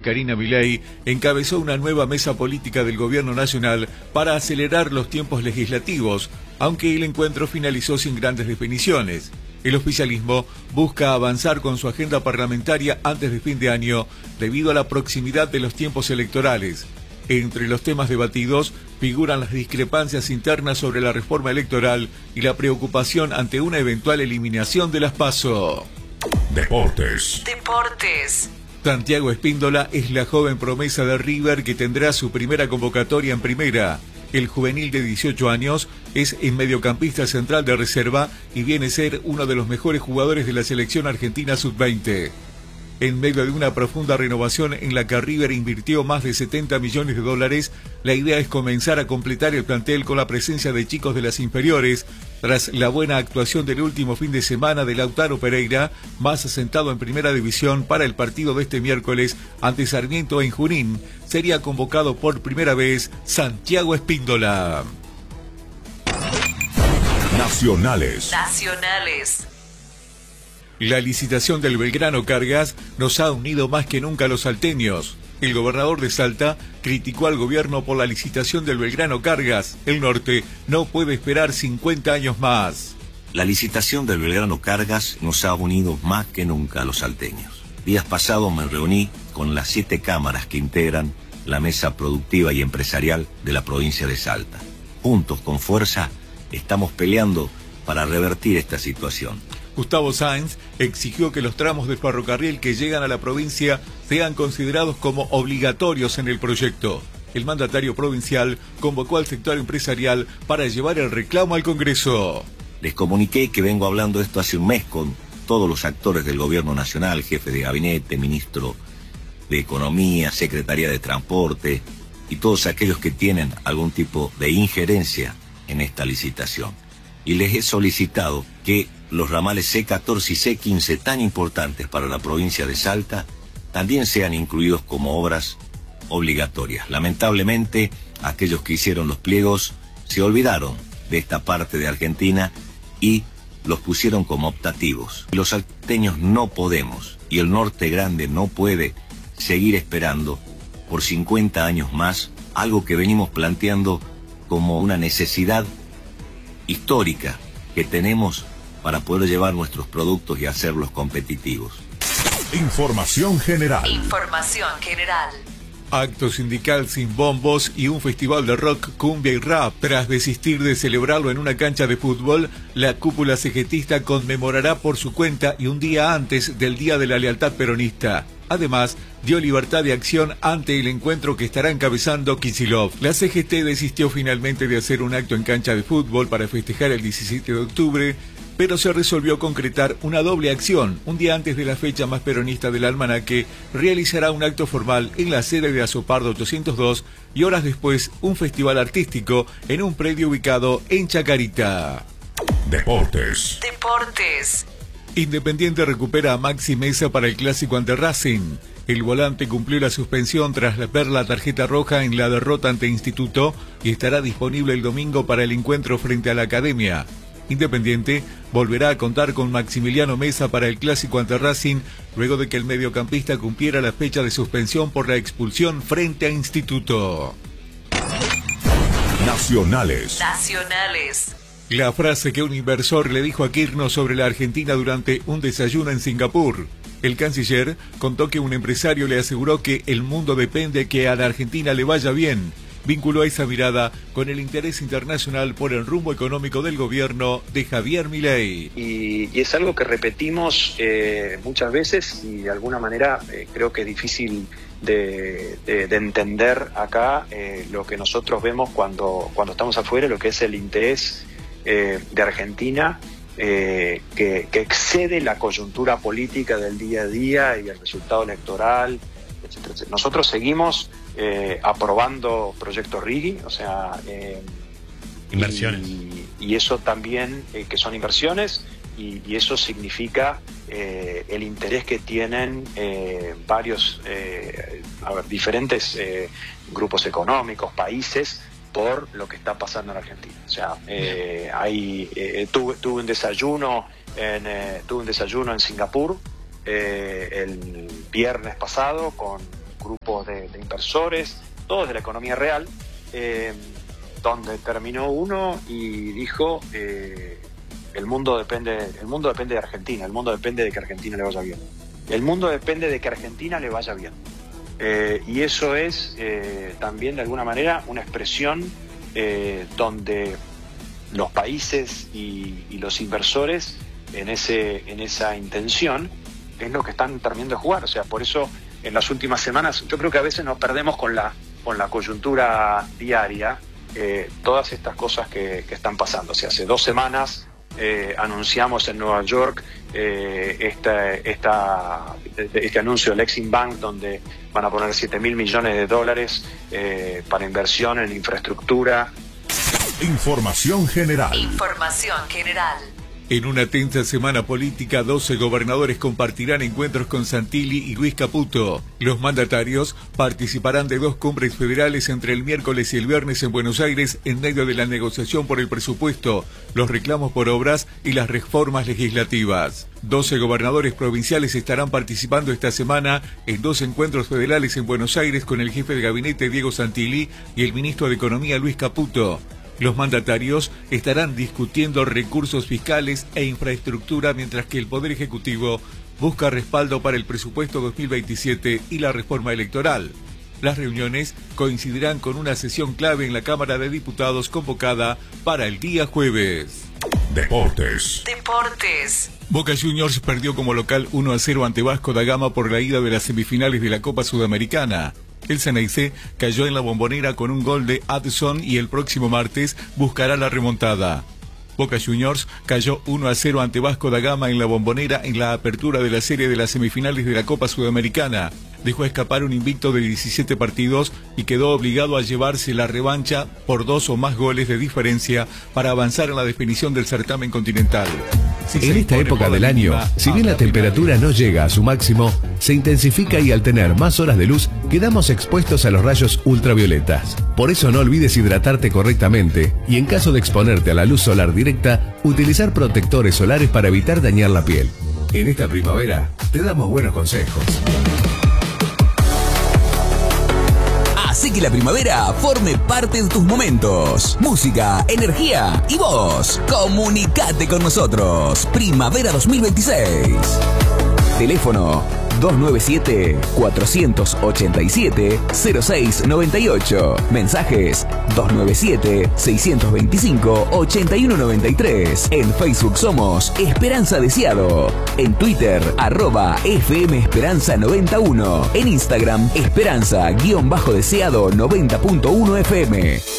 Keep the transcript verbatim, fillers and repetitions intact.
Karina Milei encabezó una nueva mesa política del gobierno nacional para acelerar los tiempos legislativos, aunque el encuentro finalizó sin grandes definiciones. El oficialismo busca avanzar con su agenda parlamentaria antes de fin de año debido a la proximidad de los tiempos electorales. Entre los temas debatidos figuran las discrepancias internas sobre la reforma electoral y la preocupación ante una eventual eliminación de las PASO. Deportes. Deportes. Santiago Espíndola es la joven promesa de River que tendrá su primera convocatoria en primera. El juvenil de dieciocho años es el mediocampista central de reserva y viene a ser uno de los mejores jugadores de la selección argentina sub veinte. En medio de una profunda renovación en la que River invirtió más de setenta millones de dólares, la idea es comenzar a completar el plantel con la presencia de chicos de las inferiores, tras la buena actuación del último fin de semana de Lautaro Pereira, más asentado en primera división para el partido de este miércoles ante Sarmiento en Junín. Sería convocado por primera vez Santiago Espíndola. Nacionales. Nacionales. La licitación del Belgrano Cargas nos ha unido más que nunca a los salteños. El gobernador de Salta criticó al gobierno por la licitación del Belgrano Cargas. El norte no puede esperar cincuenta años más. La licitación del Belgrano Cargas nos ha unido más que nunca a los salteños. Días pasados me reuní con las siete cámaras que integran la mesa productiva y empresarial de la provincia de Salta. Juntos, con fuerza, estamos peleando para revertir esta situación. Gustavo Sáenz exigió que los tramos del ferrocarril que llegan a la provincia sean considerados como obligatorios en el proyecto. El mandatario provincial convocó al sector empresarial para llevar el reclamo al Congreso. Les comuniqué que vengo hablando esto hace un mes con todos los actores del gobierno nacional, jefe de gabinete, ministro de Economía, Secretaría de Transporte y todos aquellos que tienen algún tipo de injerencia en esta licitación. Y les he solicitado que los ramales C catorce y C quince tan importantes para la provincia de Salta también sean incluidos como obras obligatorias. Lamentablemente, aquellos que hicieron los pliegos se olvidaron de esta parte de Argentina y los pusieron como optativos. Los salteños no podemos, y el norte grande no puede seguir esperando por cincuenta años más algo que venimos planteando como una necesidad histórica que tenemos para poder llevar nuestros productos y hacerlos competitivos. Información general. Información general. Acto sindical sin bombos y un festival de rock, cumbia y rap. Tras desistir de celebrarlo en una cancha de fútbol, la cúpula cegetista conmemorará por su cuenta y un día antes del Día de la Lealtad Peronista. Además, dio libertad de acción ante el encuentro que estará encabezando Kicillof. La C G T desistió finalmente de hacer un acto en cancha de fútbol para festejar el diecisiete de octubre, pero se resolvió concretar una doble acción. Un día antes de la fecha más peronista del almanaque, realizará un acto formal en la sede de Azopardo ochocientos dos y horas después un festival artístico en un predio ubicado en Chacarita. Deportes. Deportes. Independiente recupera a Maxi Mesa para el clásico ante Racing. El volante cumplió la suspensión tras ver la tarjeta roja en la derrota ante Instituto y estará disponible el domingo para el encuentro frente a la Academia. Independiente volverá a contar con Maximiliano Mesa para el clásico ante Racing luego de que el mediocampista cumpliera la fecha de suspensión por la expulsión frente a Instituto. Nacionales. Nacionales. La frase que un inversor le dijo a Kirchner sobre la Argentina durante un desayuno en Singapur. El canciller contó que un empresario le aseguró que el mundo depende de que a la Argentina le vaya bien. Vinculó esa mirada con el interés internacional por el rumbo económico del gobierno de Javier Milei. Y, y es algo que repetimos eh, muchas veces y de alguna manera eh, creo que es difícil de, de, de entender acá eh, lo que nosotros vemos cuando, cuando estamos afuera, lo que es el interés eh, de Argentina eh, que, que excede la coyuntura política del día a día y el resultado electoral, etcétera, etcétera. Nosotros seguimos Eh, aprobando proyectos RIGI, o sea, eh, inversiones. Y, y eso también, eh, que son inversiones, y, y eso significa eh, el interés que tienen eh, varios, eh, a ver, diferentes eh, grupos económicos, países, por lo que está pasando en Argentina. O sea, eh, hay, eh, tuve, tuve un desayuno en, eh, tuve un desayuno en Singapur eh, el viernes pasado con grupos de, de inversores, todos de la economía real, eh, donde terminó uno y dijo eh, el mundo depende, el mundo depende de Argentina, el mundo depende de que Argentina le vaya bien. El mundo depende de que Argentina le vaya bien. Eh, y eso es eh, también de alguna manera una expresión eh, donde los países y, y los inversores en, ese, en esa intención es lo que están terminando de jugar. O sea, por eso en las últimas semanas yo creo que a veces nos perdemos con la, con la coyuntura diaria eh, todas estas cosas que, que están pasando. O sea, hace dos semanas Eh, anunciamos en Nueva York eh, esta, esta, este anuncio del Exim Bank, donde van a poner siete mil millones de dólares eh, para inversión en infraestructura. Información general. Información general. En una tensa semana política, doce gobernadores compartirán encuentros con Santilli y Luis Caputo. Los mandatarios participarán de dos cumbres federales entre el miércoles y el viernes en Buenos Aires en medio de la negociación por el presupuesto, los reclamos por obras y las reformas legislativas. doce gobernadores provinciales estarán participando esta semana en dos encuentros federales en Buenos Aires con el jefe de gabinete Diego Santilli y el ministro de Economía Luis Caputo. Los mandatarios estarán discutiendo recursos fiscales e infraestructura, mientras que el Poder Ejecutivo busca respaldo para el presupuesto dos mil veintisiete y la reforma electoral. Las reuniones coincidirán con una sesión clave en la Cámara de Diputados convocada para el día jueves. Deportes. Deportes. Boca Juniors perdió como local uno a cero ante Vasco da Gama por la ida de las semifinales de la Copa Sudamericana. El Ceneice cayó en la Bombonera con un gol de Adson y el próximo martes buscará la remontada. Boca Juniors cayó uno a cero ante Vasco da Gama en la Bombonera en la apertura de la serie de las semifinales de la Copa Sudamericana. Dejó escapar un invicto de diecisiete partidos y quedó obligado a llevarse la revancha por dos o más goles de diferencia para avanzar en la definición del certamen continental. Si en esta época del año, si bien la temperatura no llega a su máximo, se intensifica y al tener más horas de luz, quedamos expuestos a los rayos ultravioletas. Por eso no olvides hidratarte correctamente y en caso de exponerte a la luz solar directa, utilizar protectores solares para evitar dañar la piel. En esta primavera, te damos buenos consejos. Hace que la primavera forme parte de tus momentos. Música, energía y vos. Comunicate con nosotros. Primavera dos mil veintiséis. Teléfono dos nueve siete, cuatro ocho siete, cero seis nueve ocho. Mensajes dos nueve siete, seis dos cinco, ocho uno nueve tres. En Facebook somos Esperanza Deseado. En Twitter, arroba F M Esperanza noventa y uno. En Instagram, Esperanza-Deseado noventa punto uno F M.